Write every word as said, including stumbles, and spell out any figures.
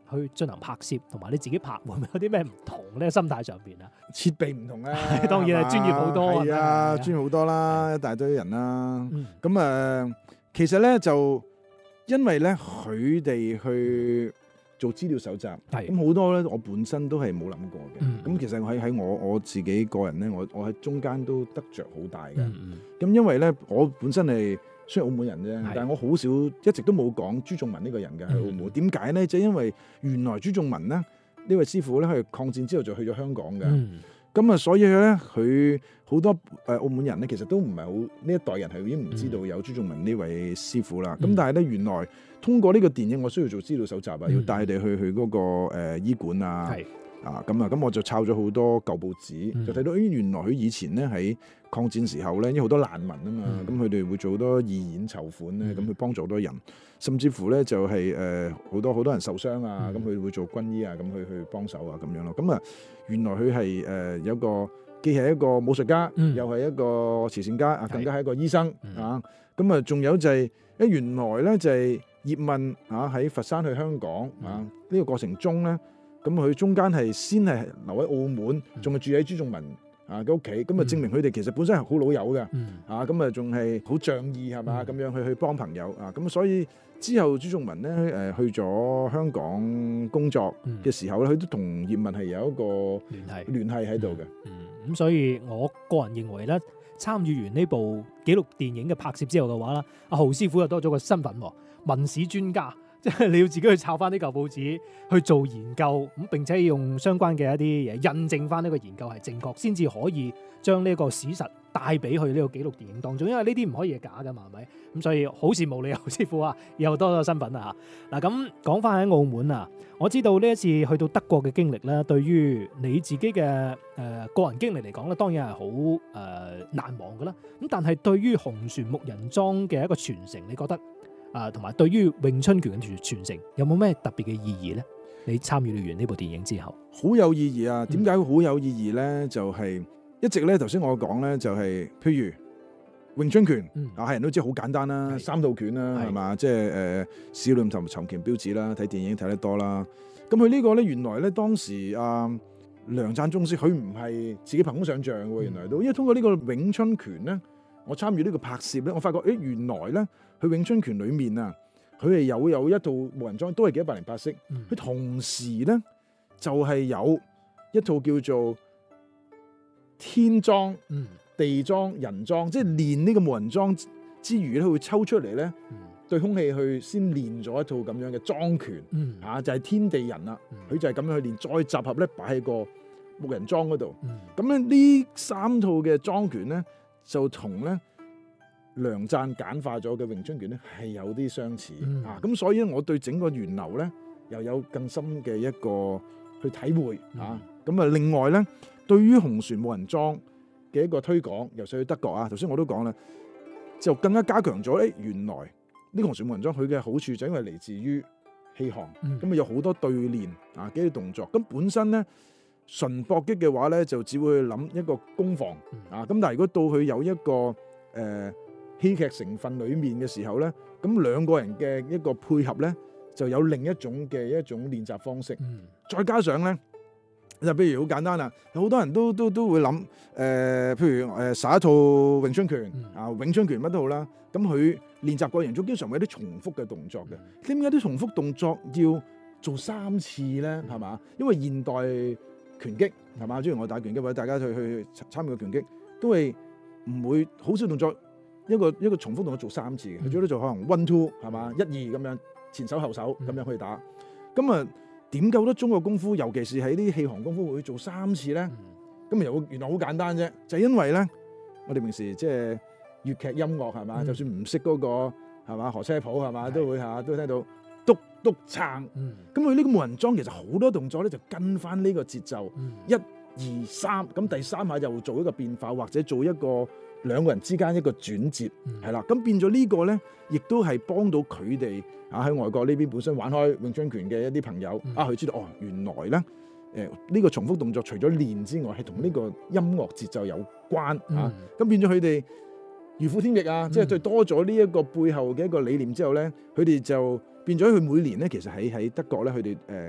去進行拍攝，同埋你自己拍會唔會有啲咩唔同咧？心態上邊啊， 設備唔同啊， 當然係專業好多啊係啊， 係啊專業好多啦，一大堆人啦。 嗯咁誒、呃，其實咧就因為咧佢哋去做資料搜集， 係咁好多咧，我本身都係冇諗過嘅。咁、 嗯其實喺喺我我自己個人咧，我我喺中間都得着好大嘅。咁、 嗯嗯因為咧，我本身係雖然澳門人啫係， 但係我好少一直都冇講朱仲文呢個人嘅喺澳門。點解咧？就係因為原來朱仲文咧呢位師傅咧，佢抗戰之後就去咗香港嘅。 嗯咁啊，所以咧，佢好多誒澳門人咧，其實都唔係好呢一代人係已經唔知道有朱仲文呢位師傅啦。咁、 嗯但係咧，原來通過呢個電影，我需要做資料搜集啊， 嗯要帶佢哋去去嗰、個誒、呃、醫館啊， 係啊咁啊，咁我就抄咗好多舊報紙， 嗯就睇到咦，原來佢以前咧喺抗戰時候咧，因為好多難民啊嘛， 嗯咁佢哋會做好多義演籌款咧， 嗯咁去幫助好多人，甚至乎咧就係誒好多好多人受傷啊，咁嗯佢會做軍醫啊，咁去去幫手啊咁樣咯。咁啊，原來佢係誒有一個。既係一個武術家， 嗯又係一個慈善家，啊， 係更加係一個醫生嗯啊。咁啊，仲有就係、誒原來咧就係葉問啊喺佛山去香港啊呢、 嗯個過程中咧，咁佢中間係先係留喺澳門，仲係住喺朱仲文啊嘅屋企，咁啊嗯證明佢哋其實本身係好老友嘅， 嗯啊咁啊仲係好仗義係嘛， 嗯咁樣去去幫朋友啊，咁所以之後朱仲文咧誒去咗香港工作嗯嘅時候咧，佢都同葉問係有一個聯繫。 聯繫喺度嘅。 嗯，咁所以我個人認為咧，參與完呢部紀錄電影嘅拍攝之後嘅話啦，阿豪師傅又多咗個身份喎，文史專家，即係你要自己去抄翻啲舊報紙去做研究，咁並且用相關嘅一啲嘢印證翻呢個研究係正確，先至可以將呢個史實帶俾去呢個紀錄電影當中，因為呢啲唔可以係假噶嘛，係咪？咁所以好羨慕你豪師傅啊，又多咗身份啊嚇。嗱咁講翻喺澳門啊，我知道呢一次去到德國嘅經歷咧，對於你自己嘅誒、呃、個人經歷嚟講咧，當然係好誒難忘噶啦。咁但係對於紅船木人樁嘅一個傳承，你覺得啊同埋對於詠春拳嘅傳傳承有冇咩特別嘅意義咧？你參與完呢部電影之後， 好有意義啊！點解好有意義咧？就係、一直咧，頭先我講咧，就係、譬如詠春拳， 嗯啊係人都知好簡單啦， 係三套拳啦， 係係嘛？即係誒少林同尋拳標誌啦，睇電影睇得多啦。咁佢呢個咧，原來咧當時啊梁贊宗師佢唔係自己憑空想像嘅喎，原來都因為通過呢個詠春拳咧，我參與呢個拍攝咧，我發覺誒原來咧佢詠春拳裡面啊，佢係有有一套木人樁，都係幾一百零八式。 嗯佢同時咧就係、有一套叫做天樁、 嗯地樁、人樁，即係練呢個木人樁之餘咧，佢會抽出嚟咧嗯對空氣去先練咗一套咁樣嘅樁拳嗯嚇、啊，就係、天地人啦。 嗯佢就係咁樣去練，再集合咧擺喺個木人樁嗰度。 嗯咁咧呢三套嘅樁拳咧，就同咧梁贊簡化咗嘅詠春拳咧係有啲相似、 嗯啊。咁所以咧，我對整個源流咧又有更深嘅一個去體會啊。咁啊，另外咧，對於紅船木人樁嘅一個推廣，尤其去德國啊，頭先我都講啦，就更加加強咗。誒，原來呢個紅船木人樁佢嘅好處就因為嚟自於氣行， 嗯咁啊有好多對練啊嘅啲動作。咁本身咧純搏擊嘅話咧，就只會去諗一個攻防嗯啊。咁但係如果到佢有一個誒、呃、戲劇成分裡面嘅時候咧，咁兩個人嘅一個配合咧，就有另一種嘅一種練習方式。 嗯再加上咧，就譬如好簡單啦，有好多人都都都會諗誒、呃，譬如誒耍、呃、一套詠春拳、 嗯啊，詠春拳乜都好啦，咁佢練習過程中經常會有啲重複嘅動作嘅。點解啲重複動作要做三次咧？係嘛？因為現代拳擊係嘛，雖然我打拳擊或者大家去去參與拳擊，都係唔會好少動作一個一個重複動作做三次嘅，佢最多做可能 one two 係嘛，一二咁樣前手後手咁樣去打。咁啊點夠得中國功夫，尤其是喺啲氣行功夫會做三次咧？咁啊又原來好簡單啫，就係因為咧，我哋平時即係粵劇音樂係嘛， 嗯就算唔識嗰個係嘛河車譜係嘛， 係都會嚇都聽到篤篤撐。 嗯咁佢呢個木人樁其實好多動作咧就跟翻呢個節奏， 嗯一二三，咁第三下又做一個變化，或者做一個兩個人之間一個轉折， 嗯係啦。咁變咗呢個咧，亦都係幫到佢哋啊喺外國呢邊本身玩開詠春拳嘅一啲朋友、 嗯啊，佢知道哦，原來咧誒呢個重複動作除咗練之外，係同呢個音樂節奏有關啊。 嗯咁變咗佢哋如虎添翼啊！ 嗯即係對多咗呢一個背後嘅一個理念之後咧，佢哋就變咗佢每年咧，其實喺喺德國咧，佢哋誒